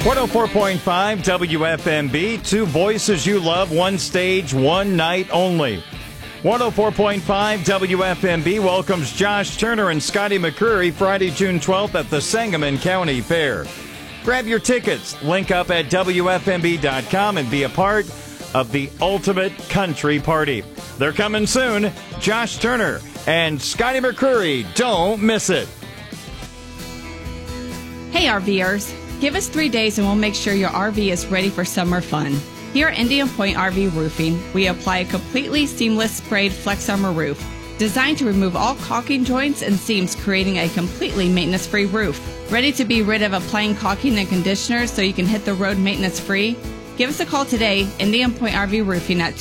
104.5 WFMB, two voices you love, one stage, one night only. 104.5 WFMB welcomes Josh Turner and Scotty McCreery Friday, June 12th at the Sangamon County Fair. Grab your tickets, link up at WFMB.com and be a part of the ultimate country party. They're coming soon. Josh Turner and Scotty McCreery. Don't miss it. Hey RVers, give us 3 days and we'll make sure your RV is ready for summer fun. Here at Indian Point RV Roofing, we apply a completely seamless sprayed Flex Armor roof designed to remove all caulking joints and seams, creating a completely maintenance-free roof. Ready to be rid of applying caulking and conditioner so you can hit the road maintenance-free? Give us a call today, Indian Point RV Roofing at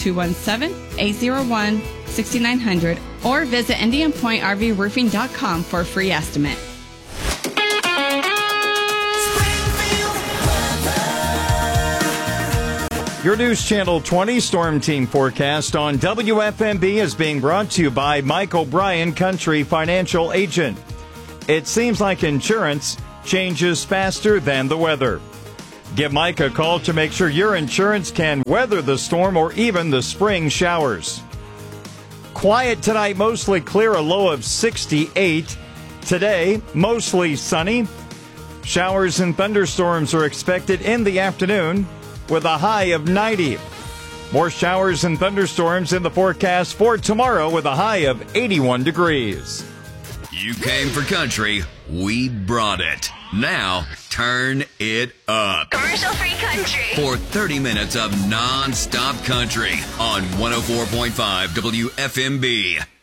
217-801-6900 or visit IndianPointRVRoofing.com for a free estimate. Your News Channel 20 Storm Team forecast on WFMB is being brought to you by Mike O'Brien Country Financial Agent. It seems like insurance changes faster than the weather. Give Mike a call to make sure your insurance can weather the storm or even the spring showers. Quiet tonight, mostly clear, a low of 68. Today, mostly sunny. Showers and thunderstorms are expected in the afternoon with a high of 90. More showers and thunderstorms in the forecast for tomorrow with a high of 81 degrees. You came for country, we brought it. Now, turn it up. Commercial-free country. For 30 minutes of non-stop country on 104.5 WFMB.